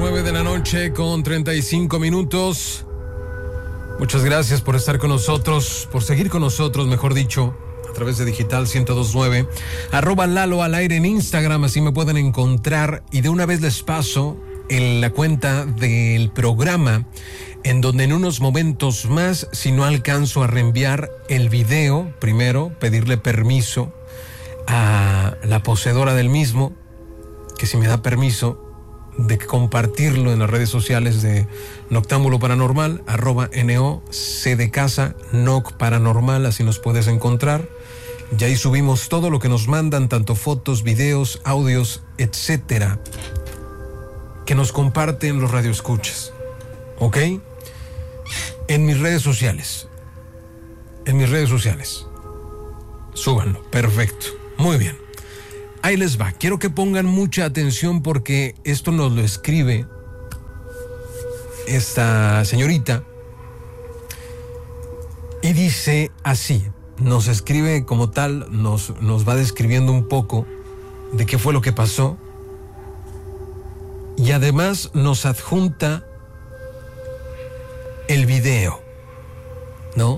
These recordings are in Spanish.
9 de la noche con 35 minutos. Muchas gracias por estar con nosotros, por seguir con nosotros, mejor dicho, a través de Digital 102.9. @Lalo al aire en Instagram, así me pueden encontrar. Y de una vez les paso en la cuenta del programa, en donde en unos momentos más, si no alcanzo a reenviar el video, primero pedirle permiso a la poseedora del mismo, que si me da permiso de compartirlo en las redes sociales de Noctámbulo Paranormal, @NOC de casa, Noc Paranormal, así nos puedes encontrar. Y ahí subimos todo lo que nos mandan, tanto fotos, videos, audios, etcétera, que nos comparten los radioescuchas, ¿ok? En mis redes sociales. Súbanlo, perfecto, muy bien. Ahí les va, quiero que pongan mucha atención porque esto nos lo escribe esta señorita y dice así, nos escribe como tal, nos va describiendo un poco de qué fue lo que pasó y además nos adjunta el video, ¿no?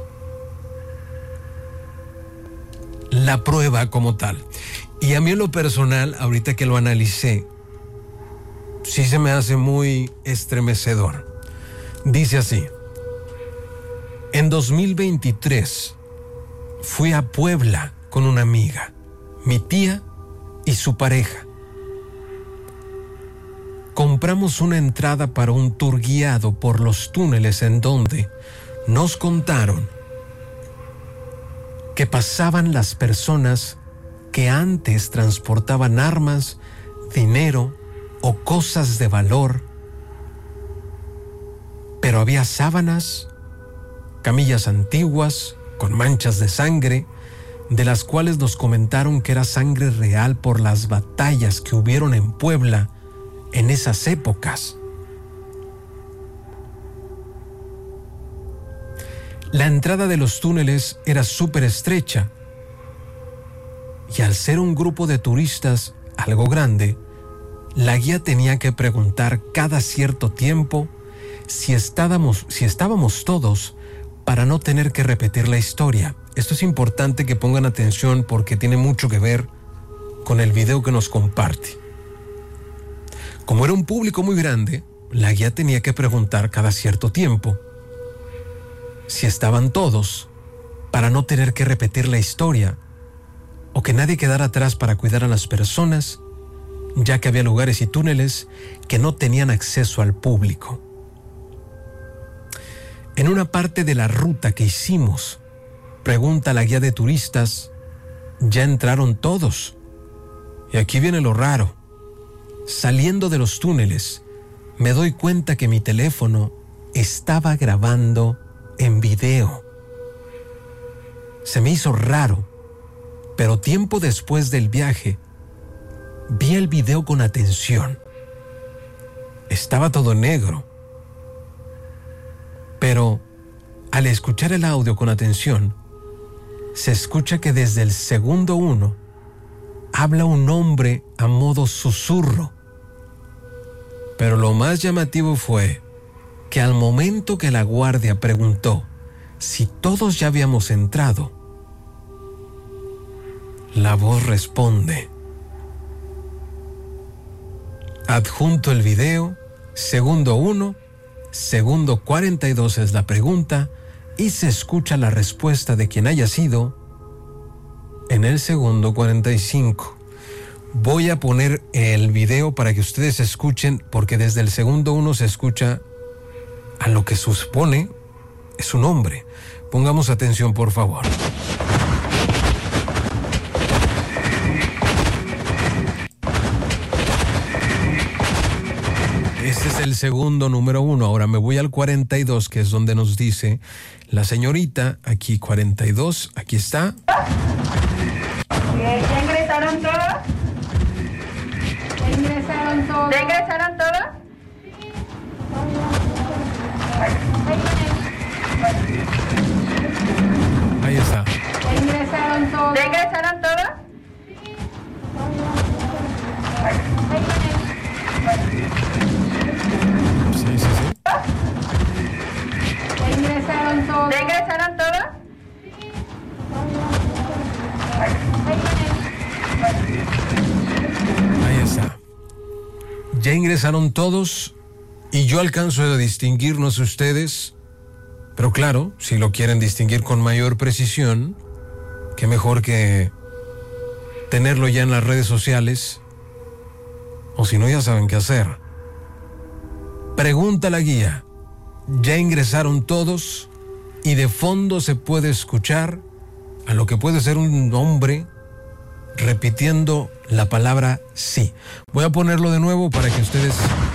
La prueba como tal. Y a mí en lo personal, ahorita que lo analicé, sí se me hace muy estremecedor. Dice así: en 2023 fui a Puebla con una amiga, mi tía y su pareja. Compramos una entrada para un tour guiado por los túneles en donde nos contaron que pasaban las personas que antes transportaban armas, dinero o cosas de valor, pero había sábanas, camillas antiguas con manchas de sangre, de las cuales nos comentaron que era sangre real por las batallas que hubieron en Puebla en esas épocas. La entrada de los túneles era súper estrecha y al ser un grupo de turistas algo grande, la guía tenía que preguntar cada cierto tiempo si estábamos todos para no tener que repetir la historia. Esto es importante que pongan atención porque tiene mucho que ver con el video que nos comparte. Como era un público muy grande, la guía tenía que preguntar cada cierto tiempo si estaban todos para no tener que repetir la historia o que nadie quedara atrás para cuidar a las personas, ya que había lugares y túneles que no tenían acceso al público. En una parte de la ruta que hicimos, pregunta la guía de turistas, ya entraron todos. Y aquí viene lo raro. Saliendo de los túneles, me doy cuenta que mi teléfono estaba grabando en video. Se me hizo raro, pero tiempo después del viaje, vi el video con atención. Estaba todo negro, pero al escuchar el audio con atención, se escucha que desde el segundo 1 habla un hombre a modo susurro. Pero lo más llamativo fue que al momento que la guardia preguntó si todos ya habíamos entrado, la voz responde. Adjunto el video, segundo 1, segundo 42 es la pregunta y se escucha la respuesta de quien haya sido en el segundo 45. Voy a poner el video para que ustedes escuchen, porque desde el segundo 1 se escucha a lo que supone es un hombre. Pongamos atención, por favor. Este es el segundo número 1. Ahora me voy al 42, que es donde nos dice la señorita. Aquí 42, aquí está. ¿Ya ingresaron todos? ¿Ya ingresaron todos? ¿Ya ingresaron todos? Ahí está. ¿Ya ingresaron todos? ¿Ya ingresaron todos? ingresaron todos y yo alcanzo a distinguir, no sé ustedes, pero claro, si lo quieren distinguir con mayor precisión, qué mejor que tenerlo ya en las redes sociales, o si no ya saben qué hacer. Pregunta la guía, ya ingresaron todos y de fondo se puede escuchar a lo que puede ser un hombre repitiendo la palabra sí. Voy a ponerlo de nuevo para que ustedes...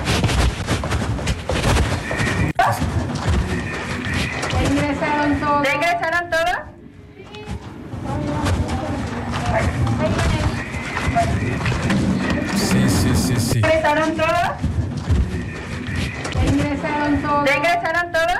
¿Ya ingresaron todos? Sí. ¿Ingresaron todos? ¿Ya ingresaron todos? ¿Ya ingresaron todos?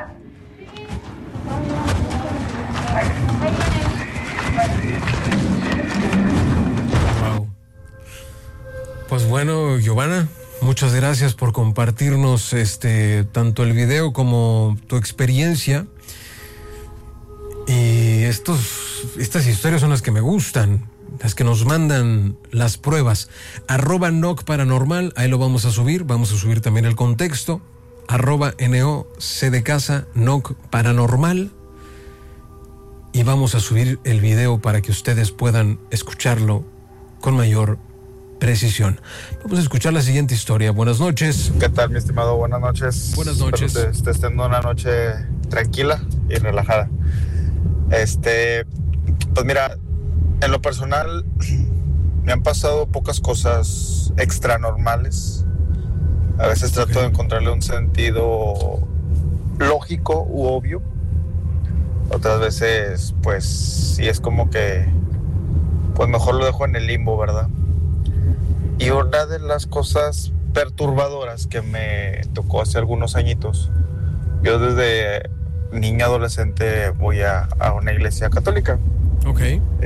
Wow. Pues bueno, Giovanna, muchas gracias por compartirnos tanto el video como tu experiencia. Y estas historias son las que me gustan, las que nos mandan las pruebas. @NOC Paranormal, ahí lo vamos a subir también el contexto. @NOC de casa, NOC Paranormal. Y vamos a subir el video para que ustedes puedan escucharlo con mayor precisión. Vamos a escuchar la siguiente historia. Buenas noches. ¿Qué tal, mi estimado? Buenas noches. Buenas noches. Espero que estés teniendo una noche tranquila y relajada. Pues mira, en lo personal me han pasado pocas cosas extra normales. A veces trato de encontrarle un sentido lógico u obvio. Otras veces, pues, sí es como que, pues mejor lo dejo en el limbo, ¿verdad? Y una de las cosas perturbadoras que me tocó hace algunos añitos, yo desde niño adolescente voy a una iglesia católica. Ok.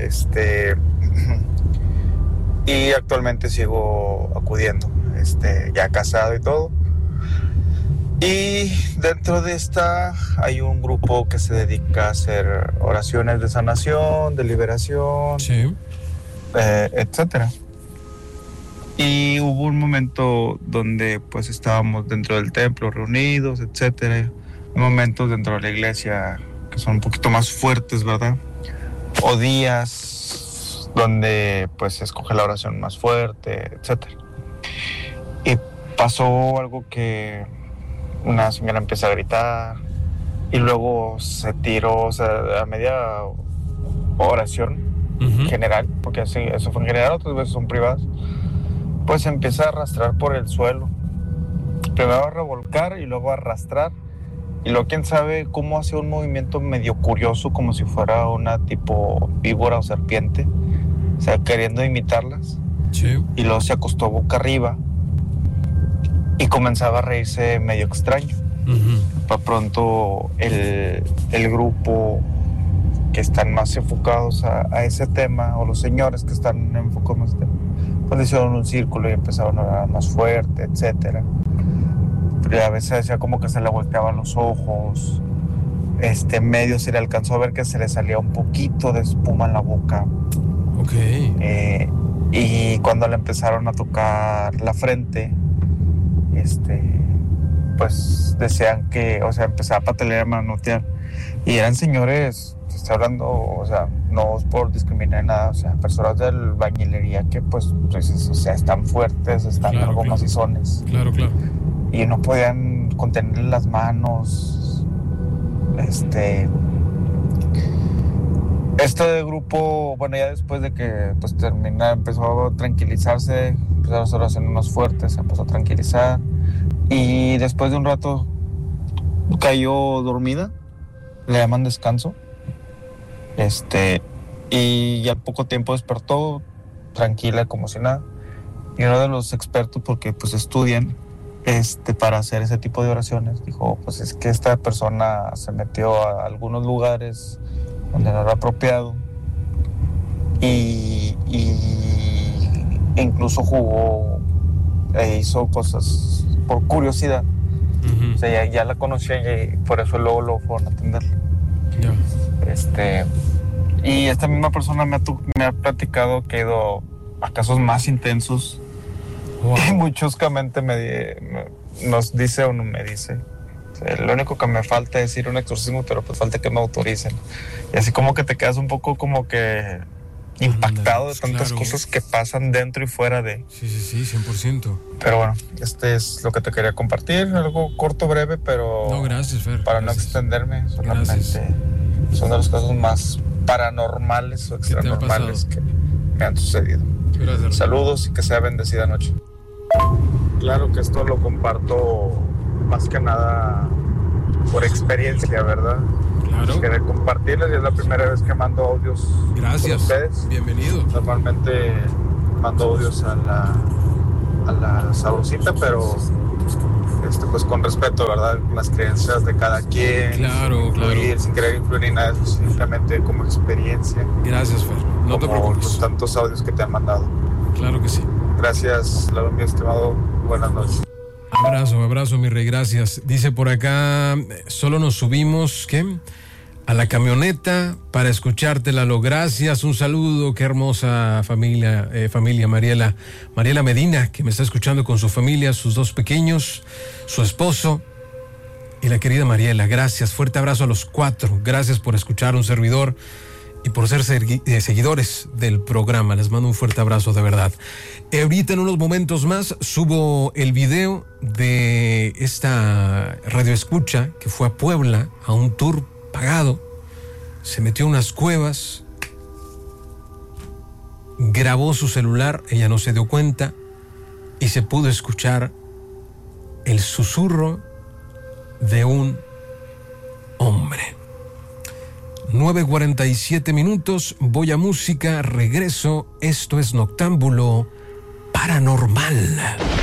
Y actualmente sigo acudiendo, ya casado y todo. Y dentro de esta hay un grupo que se dedica a hacer oraciones de sanación, de liberación, Sí. etcétera. Y hubo un momento donde pues estábamos dentro del templo reunidos, etcétera. Hay momentos dentro de la iglesia que son un poquito más fuertes, ¿verdad? O días donde pues se escoge la oración más fuerte, etcétera. Y pasó algo que una señora empieza a gritar y luego se tiró, o sea, a media oración general, porque así, eso fue en general, otras veces son privadas, pues se empieza a arrastrar por el suelo. Primero a revolcar y luego a arrastrar. Y luego quién sabe cómo hace un movimiento medio curioso, como si fuera una tipo víbora o serpiente, o sea, queriendo imitarlas. Sí. Y luego se acostó boca arriba y comenzaba a reírse medio extraño. Para pronto el grupo que están más enfocados a ese tema, o los señores que están enfocados en ese tema, pues hicieron un círculo y empezaron a orar más fuerte, etcétera. Pero a veces decía como que se le volteaban los ojos, medio se le alcanzó a ver que se le salía un poquito de espuma en la boca. Ok. Y cuando le empezaron a tocar la frente, pues decían que, o sea, empezaba a patalear, a manotear. Y eran señores, estoy hablando, o sea, no es por discriminar nada, o sea, personas de la bañilería que, pues, o sea, están fuertes, están algo macizones. Claro. Y no podían contener las manos. Este grupo, bueno, ya después de que pues empezó a tranquilizarse, empezaron a hacer oraciones más fuertes, se empezó a tranquilizar. Y después de un rato cayó dormida, le llaman descanso. Y al poco tiempo despertó tranquila, como si nada. Y uno de los expertos, porque pues estudian para hacer ese tipo de oraciones, dijo, pues es que esta persona se metió a algunos lugares donde no era apropiado y incluso jugó e hizo cosas por curiosidad. O sea, ya la conocía y por eso luego lo fueron a atender. Y esta misma persona me ha platicado que ha ido a casos más intensos, Wow. Y muy chuscamente nos dice o no me dice, o sea, lo único que me falta es ir a un exorcismo, pero pues falta que me autoricen. Y así como que te quedas un poco como que impactado de tantas cosas que pasan dentro y fuera de... Sí, 100%. Pero bueno, este es lo que te quería compartir, algo corto, breve, pero... No, gracias, Fer. Para gracias. no extenderme, solamente son de los casos más paranormales o extranormales que me han sucedido. Gracias. Saludos y que sea bendecida noche. Claro que esto lo comparto más que nada por experiencia, ¿verdad? Claro. Querer compartirles, y es la primera vez que mando audios. Gracias. Con ustedes. Bienvenido. Normalmente mando audios a la sabrosita, pero pues con respeto, ¿verdad? Las creencias de cada quien. Claro. Sin querer influir ni nada de eso, simplemente como experiencia. Gracias, Fer. No te preocupes. Los tantos audios que te han mandado. Claro que sí. Gracias, Lalo, mi estimado. Buenas noches. Abrazo, mi rey, gracias. Dice por acá, solo nos subimos, ¿qué? A la camioneta para escucharte, Lalo. Gracias, un saludo, qué hermosa familia, Mariela Medina, que me está escuchando con su familia, sus 2 pequeños, su esposo y la querida Mariela. Gracias, fuerte abrazo a los 4. Gracias por escuchar un servidor y por ser seguidores del programa. Les mando un fuerte abrazo, de verdad. Ahorita en unos momentos más subo el video de esta radioescucha que fue a Puebla a un tour pagado. Se metió a unas cuevas, grabó su celular, ella no se dio cuenta y se pudo escuchar el susurro de un hombre. 9:47, voy a música, regreso. Esto es Noctámbulo Paranormal.